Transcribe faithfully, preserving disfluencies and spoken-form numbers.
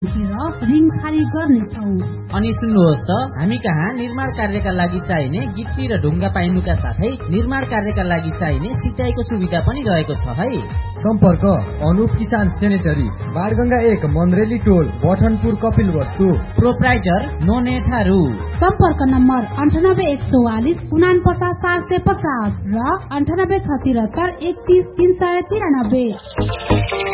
Ring खाली गर्नेछौ। अनि सुन्नुहोस् त, हामी कहाँ निर्माण कार्यका लागि चाहिने गिट्टी र ढुङ्गा पाइनुका साथै निर्माण कार्यका लागि चाहिने सिँचाइको सुविधा पनि रहेको छ है। सम्पर्क अनुप किसान सेनेटरी, बारगंगा एक, मन्द्रेली टोल, बठनपुर, कपिलवस्तु। प्रोप्राइटर नोने थारू। सम्पर्क नम्बर अन्ठानब्बे एक चौवालिस उना पचास सात सय पचास र अन्ठानब्बे छ तिहत्तर एकतिस तीन सय तिरानब्बे।